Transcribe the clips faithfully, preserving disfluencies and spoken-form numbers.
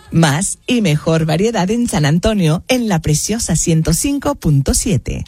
Más y mejor variedad en San Antonio, en La Preciosa ciento cinco punto siete.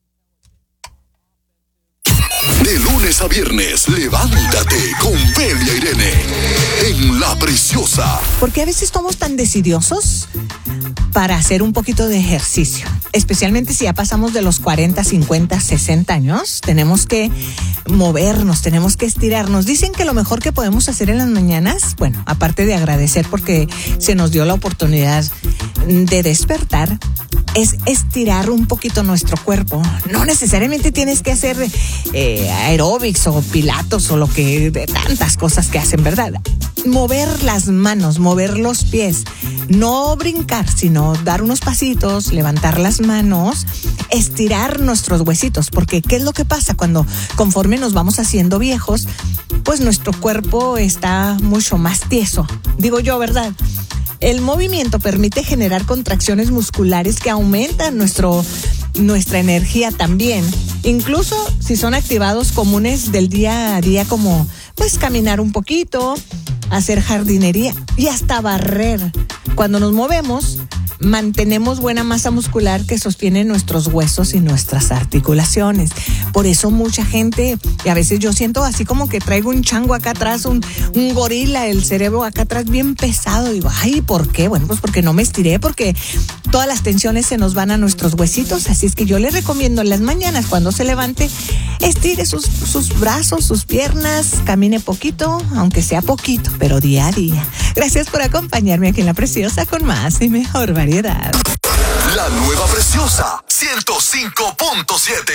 De lunes a viernes, levántate con Belia Irene en La Preciosa. ¿Por qué a veces somos tan decidiosos para hacer un poquito de ejercicio? Especialmente si ya pasamos de los cuarenta, cincuenta, sesenta años, tenemos que movernos, tenemos que estirarnos. Dicen que lo mejor que podemos hacer en las mañanas, bueno, aparte de agradecer porque se nos dio la oportunidad de despertar, es estirar un poquito nuestro cuerpo. No necesariamente tienes que hacer eh, aeróbics o pilatos o lo que, de tantas cosas que hacen, ¿verdad? Mover las manos, mover los pies, no brincar, sino dar unos pasitos, levantar las manos, estirar nuestros huesitos, porque ¿qué es lo que pasa cuando conforme nos vamos haciendo viejos? Pues nuestro cuerpo está mucho más tieso, digo yo, ¿verdad? El movimiento permite generar contracciones musculares que aumentan nuestro, nuestra energía también. Incluso si son activados comunes del día a día como pues caminar un poquito, hacer jardinería y hasta barrer. Cuando nos movemos, mantenemos buena masa muscular que sostiene nuestros huesos y nuestras articulaciones. Por eso mucha gente, y a veces yo siento así como que traigo un chango acá atrás, un, un gorila, el cerebro acá atrás bien pesado. Digo, ay, ¿por qué? Bueno, pues porque no me estiré, porque todas las tensiones se nos van a nuestros huesitos. Así es que yo le recomiendo en las mañanas cuando se levante, estire sus, sus brazos, sus piernas, camine poquito, aunque sea poquito, pero día a día. Gracias por acompañarme aquí en La Preciosa con más y mejor variedad. La nueva Preciosa ciento cinco punto siete.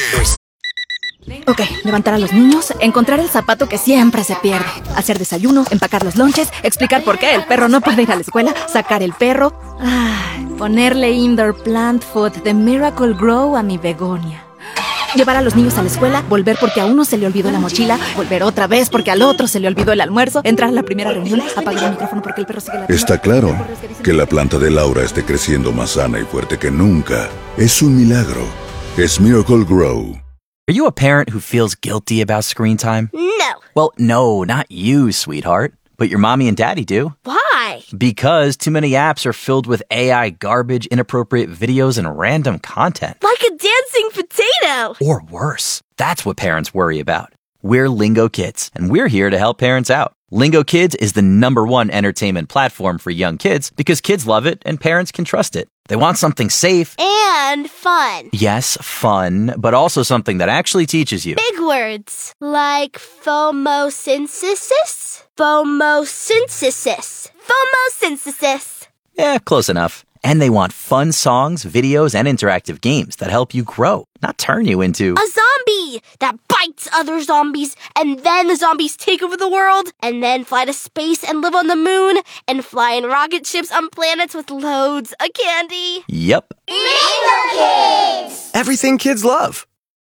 Ok, levantar a los niños, encontrar el zapato que siempre se pierde, hacer desayuno, empacar los lonches, explicar por qué el perro no puede ir a la escuela, sacar el perro, ah, ponerle indoor plant food de Miracle Grow a mi begonia. Llevar a los niños a la escuela, volver porque a uno se le olvidó la mochila, volver otra vez porque al otro se le olvidó el almuerzo, entrar a la primera reunión, apagar el micrófono porque el perro sigue la... Está claro que la planta de Laura esté creciendo más sana y fuerte que nunca. Es un milagro. Es Miracle Grow. Are you a parent who feels guilty about screen time? No. Well, no, not you, sweetheart. But your mommy and daddy do. Why? Because too many apps are filled with A I garbage, inappropriate videos, and random content. Like a dancing potato. Or worse. That's what parents worry about. We're Lingo Kids, and we're here to help parents out. Lingo Kids is the number one entertainment platform for young kids because kids love it and parents can trust it. They want something safe. And fun. Yes, fun, but also something that actually teaches you. Big words. Like phomosynthesis? Phomosynthesis. Phomosynthesis. Yeah, close enough. And they want fun songs, videos, and interactive games that help you grow, not turn you into... a zombie that bites other zombies, and then the zombies take over the world, and then fly to space and live on the moon, and fly in rocket ships on planets with loads of candy. Yep. Lingo Kids! Everything kids love.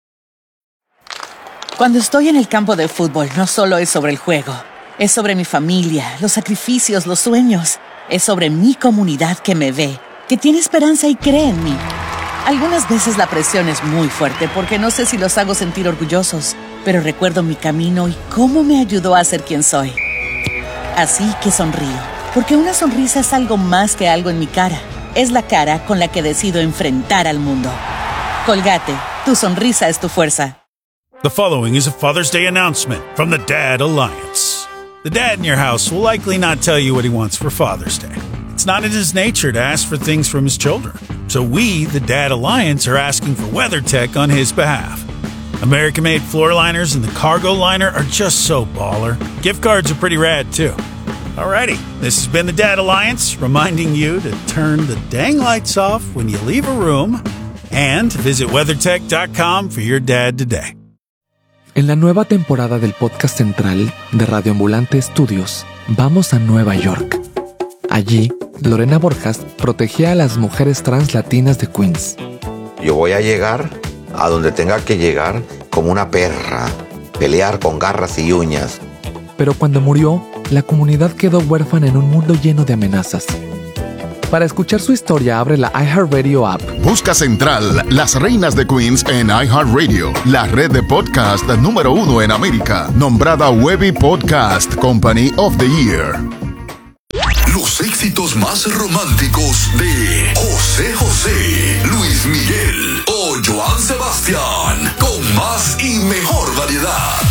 Cuando estoy en el campo de fútbol, no solo es sobre el juego. Es sobre mi familia, los sacrificios, los sueños. Es sobre mi comunidad que me ve, que tiene esperanza y cree en mí. Algunas veces la presión es muy fuerte porque no sé si los hago sentir orgullosos, pero recuerdo mi camino y cómo me ayudó a ser quien soy. Así que sonrío, porque una sonrisa es algo más que algo en mi cara. Es la cara con la que decido enfrentar al mundo. Colgate, tu sonrisa es tu fuerza. The following is a Father's Day announcement from the Dad Alliance. The dad in your house will likely not tell you what he wants for Father's Day. It's not in his nature to ask for things from his children. So we, the Dad Alliance, are asking for WeatherTech on his behalf. American-made floor liners and the cargo liner are just so baller. Gift cards are pretty rad, too. Alrighty, this has been the Dad Alliance, reminding you to turn the dang lights off when you leave a room and visit WeatherTech dot com for your dad today. En la nueva temporada del podcast central de Radio Ambulante Studios, vamos a Nueva York. Allí, Lorena Borjas protegía a las mujeres trans latinas de Queens. Yo voy a llegar a donde tenga que llegar como una perra, pelear con garras y uñas. Pero cuando murió, la comunidad quedó huérfana en un mundo lleno de amenazas. Para escuchar su historia, abre la iHeartRadio app. Busca Central, Las Reinas de Queens en iHeartRadio, la red de podcast número uno en América, nombrada Webby Podcast Company of the Year. Los éxitos más románticos de José José, Luis Miguel o Joan Sebastián, con más y mejor variedad.